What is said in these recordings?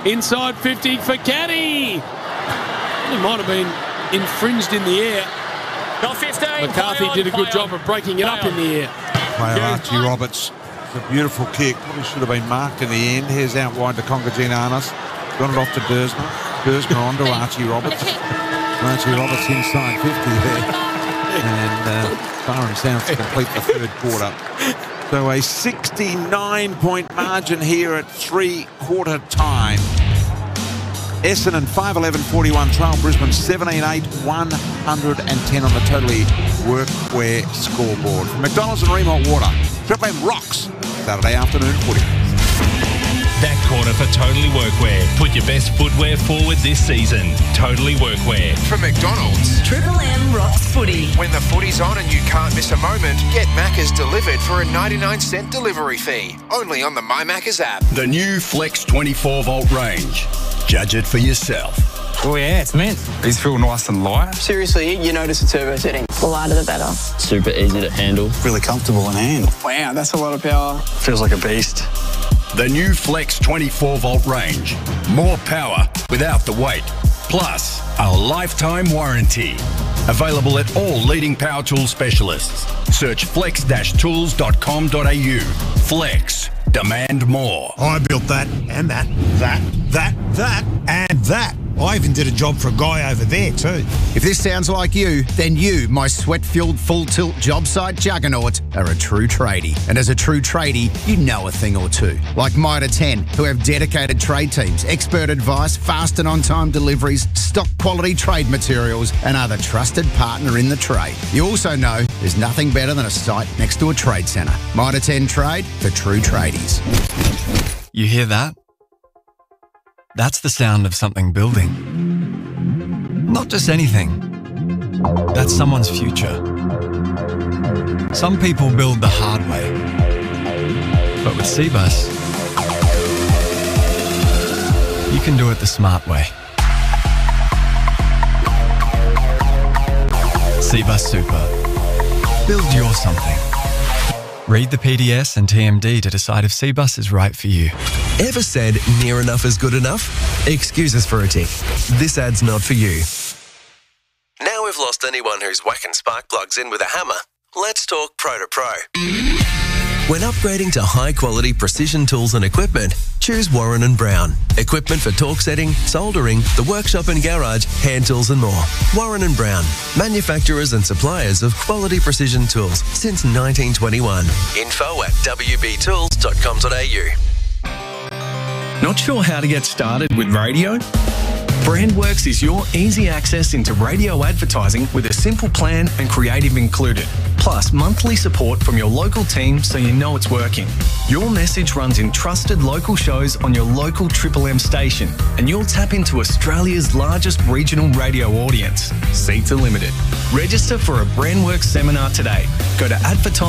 Inside 50 for Caddy. He might have been infringed in the air. Not 15. McCarthy did a good job of breaking it up in the air. Player Archie Roberts. It's a beautiful kick. Probably should have been marked in the end. Here's out wide to Congogiannis. Got it off to Dersma. Dersma on to Archie Roberts. Archie Roberts inside 50 there. And Byron Sounds to complete the third quarter. So a 69-point margin here at three-quarter time. Essendon 5-11-41 trail Brisbane 17-8, 110 on the Totally Workwear scoreboard. From McDonald's and Remont Water, Triple M rocks Saturday afternoon footy. That quarter for Totally Workwear. Put your best footwear forward this season. Totally Workwear. From McDonald's. Triple M rocks footy. When the footy's on and you can't miss a moment, get Macca's delivered for a 99-cent delivery fee. Only on the My Macca's app. The new Flex 24-volt range. Judge it for yourself. Oh yeah, it's mint. These feel nice and light. Seriously, you notice the turbo setting. The lighter the better. Super easy to handle. Really comfortable in hand. Wow, that's a lot of power. Feels like a beast. The new Flex 24-volt range. More power without the weight. Plus, a lifetime warranty. Available at all leading power tool specialists. Search flex-tools.com.au. Flex. Demand more. I built that and that and that. I even did a job for a guy over there too. If this sounds like you, then you, my sweat-fueled full-tilt job site juggernaut, are a true tradie. And as a true tradie, you know a thing or two. Like Mitre 10, who have dedicated trade teams, expert advice, fast and on-time deliveries, stock quality trade materials, and are the trusted partner in the trade. You also know there's nothing better than a site next to a trade centre. Mitre 10 Trade for true tradies. You hear that? That's the sound of something building. Not just anything. That's someone's future. Some people build the hard way. But with Cbus, you can do it the smart way. Cbus Super. Build your something. Read the PDS and TMD to decide if Cbus is right for you. Ever said near enough is good enough? Excuses for a tick. This ad's not for you. Now we've lost anyone who's whacking spark plugs in with a hammer, let's talk Pro to Pro. When upgrading to high-quality precision tools and equipment, choose Warren & Brown. Equipment for torque setting, soldering, the workshop and garage, hand tools and more. Warren & Brown, manufacturers and suppliers of quality precision tools since 1921. Info at wbtools.com.au. Not sure how to get started with radio? BrandWorks is your easy access into radio advertising with a simple plan and creative included. Plus monthly support from your local team so you know it's working. Your message runs in trusted local shows on your local Triple M station, and you'll tap into Australia's largest regional radio audience. Seats are limited. Register for a BrandWorks seminar today. Go to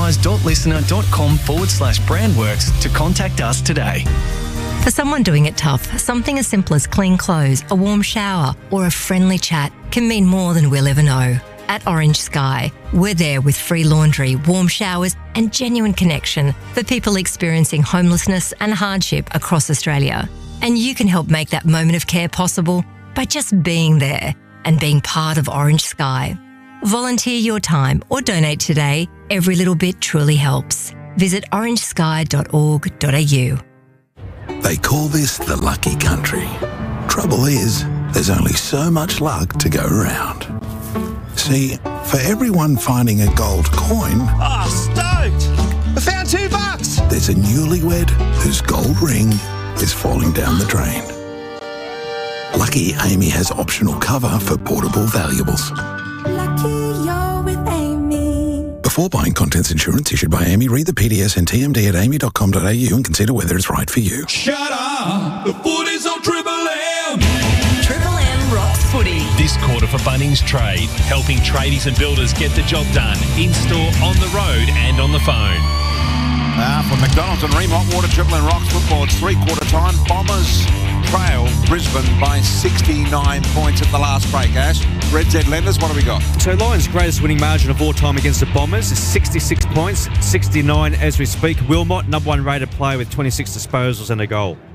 advertise.listener.com/BrandWorks to contact us today. For someone doing it tough, something as simple as clean clothes, a warm shower, or a friendly chat can mean more than we'll ever know. At Orange Sky, we're there with free laundry, warm showers, and genuine connection for people experiencing homelessness and hardship across Australia. And you can help make that moment of care possible by just being there and being part of Orange Sky. Volunteer your time or donate today. Every little bit truly helps. Visit orangesky.org.au. They call this the lucky country. Trouble is, there's only so much luck to go around. See, for everyone finding a gold coin... Oh, stoked! I found $2! There's a newlywed whose gold ring is falling down the drain. Lucky Amy has optional cover for portable valuables. Lucky you're with Amy. Before buying contents insurance issued by Amy, read the PDS and TMD at amy.com.au and consider whether it's right for you. Shut up! The footy's on Triple M! Triple M rocks footy. This quarter for Bunnings Trade, helping tradies and builders get the job done, in-store, on the road and on the phone. From McDonald's and Remont Water, Triple M rocks football, it's three-quarter time. Bombers trail Brisbane by 69 points at the last break, Ash. Red Z Lenders, what have we got? So Lions' greatest winning margin of all time against the Bombers is 66 points, 69 as we speak. Wilmot, number one rated player with 26 disposals and a goal.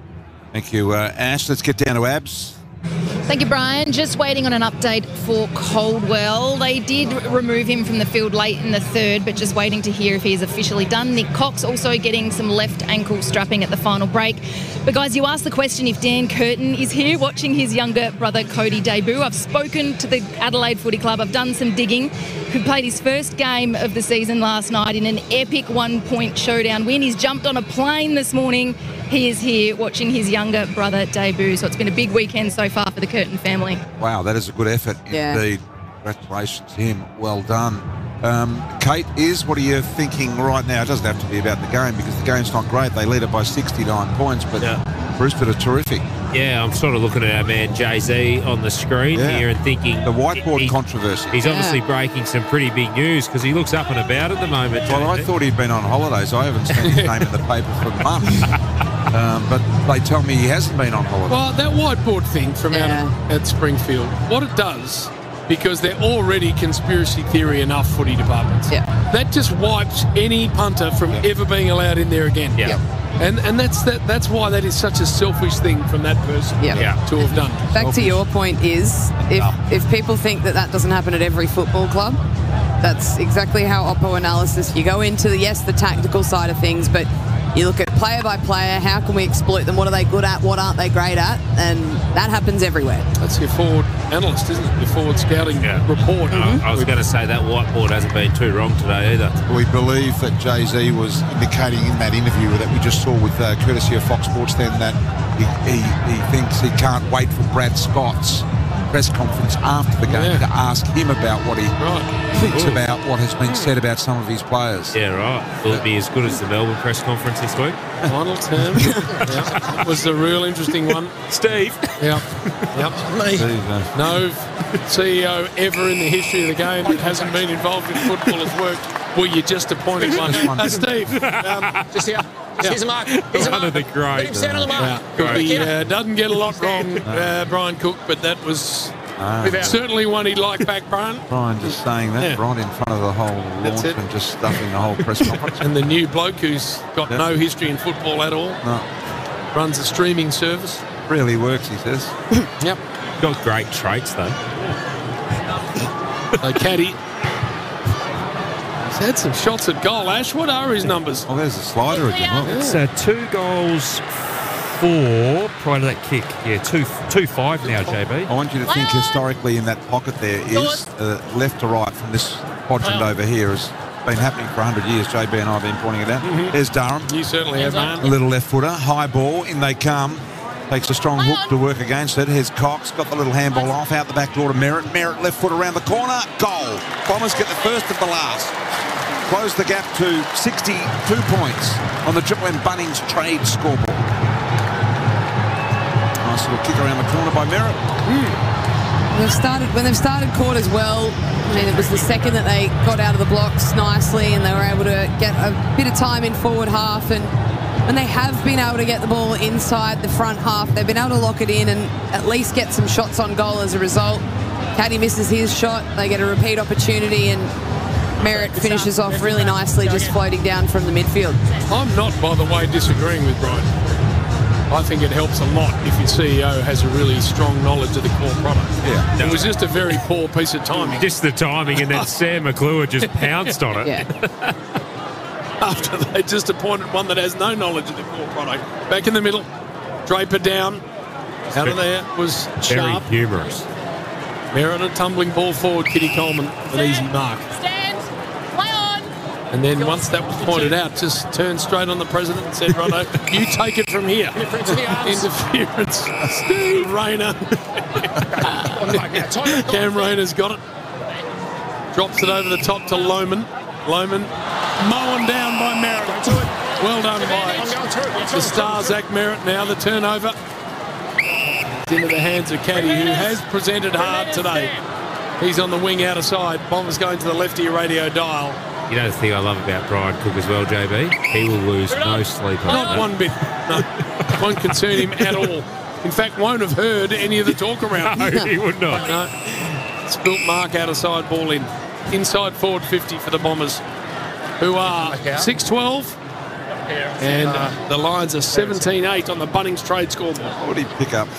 Thank you, Ash. Let's get down to Abs. Thank you, Brian. Just waiting on an update for Caldwell. They did remove him from the field late in the third, but just waiting to hear if he is officially done. Nick Cox also getting some left ankle strapping at the final break. But guys, you asked the question if Dan Curtin is here watching his younger brother Cody debut. I've spoken to the Adelaide Footy Club. I've done some digging. Who played his first game of the season last night in an epic 1-point showdown win. He's jumped on a plane this morning. He is here watching his younger brother debut. So it's been a big weekend so far for the Curtin family. Wow, that is a good effort indeed. Congratulations to him. Well done. Kate, what are you thinking right now? It doesn't have to be about the game because the game's not great. They lead it by 69 points, but Brisbane are terrific. Yeah, I'm sort of looking at our man Jay-Z on the screen here and thinking... The whiteboard controversy. He's obviously breaking some pretty big news because he looks up and about at the moment. Well, I thought he'd been on holidays. I haven't seen his name in the paper for months. But they tell me he hasn't been on holiday. Well, that whiteboard thing from out at Springfield, what it does, because they're already conspiracy theory enough footy departments, that just wipes any punter from ever being allowed in there again. And that's why that is such a selfish thing from that person to have done. Back to your point is, if people think that doesn't happen at every football club, that's exactly how Oppo analysis, you go into, the tactical side of things, but you look at player by player, how can we exploit them, what are they good at, what aren't they great at, and that happens everywhere. That's your forward analyst, isn't it? Your forward scouting report. I was going to say that whiteboard hasn't been too wrong today either. We believe that Jay-Z was indicating in that interview that we just saw with courtesy of Fox Sports then that he thinks he can't wait for Brad Scott's press conference after the game to ask him about what he thinks about what has been said about some of his players. Yeah, right. Will it be as good as the Melbourne press conference this week? Final term. That was the real interesting one. Steve. Yep. No CEO ever in the history of the game that hasn't been involved in football has worked. Well, you just appointed one. Steve. Just here. Here's a mark. Here's a mark. One of the great. Let him stand on the mark. He doesn't get a lot wrong, Brian Cook, but that was certainly one he'd like back, Brian. Brian just saying that right in front of the whole launch and just stuffing the whole press conference. And the new bloke who's got no history in football at all. No. Runs a streaming service. Really works, he says. Yep. Got great traits, though. So, Caddy. Had some shots at goal. Ash, what are his numbers? Oh, there's a slider again. It's 2 goals, 4 prior to that kick. Yeah, 2-5 now, JB. I want you to think historically in that pocket there is left to right from this quadrant over here has been happening for 100 years. JB and I have been pointing it out. There's Durham. You certainly have, man. A little left footer, high ball, in they come. Takes a strong hook to work against it. Here's Cox, got the little handball off, out the back door to Merritt. Merritt left foot around the corner, goal. Bombers get the first of the last. Close the gap to 62 points on the Triple M Bunnings trade scoreboard. Nice little kick around the corner by Merritt. When they've started quarters well, I mean, it was the second that they got out of the blocks nicely and they were able to get a bit of time in forward half, and when they have been able to get the ball inside the front half, they've been able to lock it in and at least get some shots on goal as a result. Caddy misses his shot, they get a repeat opportunity, and Merritt finishes off really nicely, just floating down from the midfield. I'm not, by the way, disagreeing with Brian. I think it helps a lot if your CEO has a really strong knowledge of the core product. Yeah. It was just a very poor piece of timing. Just the timing, and then Sam McClure just pounced on it. Yeah. After they just appointed one that has no knowledge of the core product. Back in the middle, Draper down. Out of there was Sharp. Very humorous. Merritt a tumbling ball forward, Kitty Coleman, an easy mark. And then once that was pointed out, just turned straight on the president and said, Rono, you take it from here. Interference. Steve Rayner. Cam Rayner's got it. Drops it over the top to Lohman. Lohman mown down by Merritt. Well done by the star, Zach Merritt. Now the turnover. It's into the hands of Caddy, who has presented hard today. He's on the wing outer side. Bombers going to the left of your radio dial. You know the thing I love about Brian Cook as well, JB? He will lose no sleep on Not that. one bit. No. Won't concern him at all. In fact, won't have heard any of the talk around. No, he would not. No. Spilt mark out of side ball in. Inside forward 50 for the Bombers, who are 6'12", And the Lions are 17-8 on the Bunnings trade scoreboard. What did he pick up?